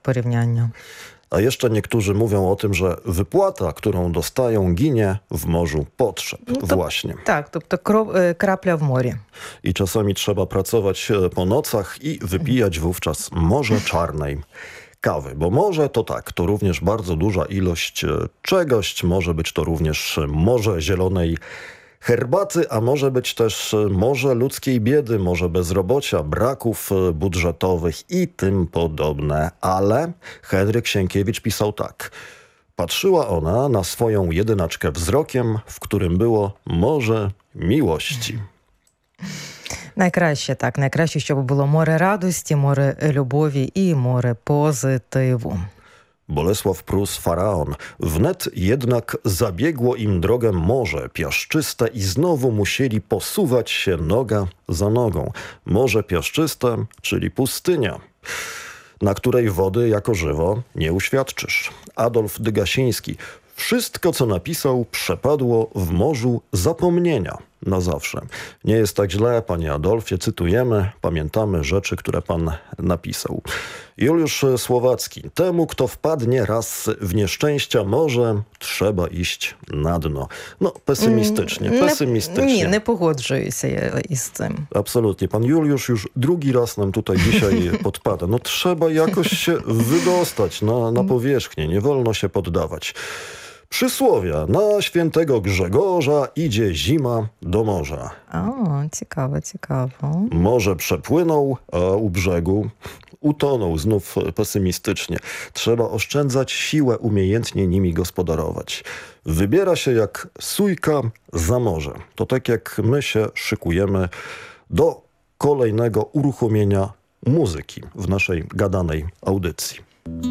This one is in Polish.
порівняння. A jeszcze niektórzy mówią o tym, że wypłata, którą dostają, ginie w morzu potrzeb. Właśnie. Так, тобто крапля в морі. I czasami trzeba pracować po nocach i wypijać wówczas morze czarnej kawy. Bo morze to tak, to również bardzo duża ilość czegoś. Może być to również morze zielonej herbaty, a może być też morze ludzkiej biedy, morze bezrobocia, braków budżetowych i tym podobne. Ale Henryk Sienkiewicz pisał tak. Patrzyła ona na swoją jedynaczkę wzrokiem, w którym było morze miłości. Найкраще так, найкраще, щоб було море радості, море любові і море позитиву. Bolesław Prus, faraon. Wnet jednak zabiegło im drogę morze piaszczyste i znowu musieli posuwać się noga za nogą. Morze piaszczyste, czyli pustynia, na której wody jako żywo nie uświadczysz. Adolf Dygasiński. Wszystko, co napisał, przepadło w morzu zapomnienia na zawsze. Nie jest tak źle, panie Adolfie, cytujemy, pamiętamy rzeczy, które pan napisał. Juliusz Słowacki. Temu, kto wpadnie raz w nieszczęścia morze, trzeba iść na dno. No, pesymistycznie. Ні, не погоджуюся я із цим. Absolutnie. Pan Juliusz już drugi raz nam tutaj dzisiaj podpada. No trzeba jakoś się wydostać na powierzchnię. Nie wolno się poddawać. Przysłowia. Na świętego Grzegorza idzie zima do morza. О, цікаво, цікаво. Morze przepłynął, a u brzegu utonął. Znów pesymistycznie. Trzeba oszczędzać siłę, umiejętnie nimi gospodarować. Wybiera się jak sójka za morze. To tak jak my się szykujemy do kolejnego uruchomienia muzyki w naszej gadanej audycji.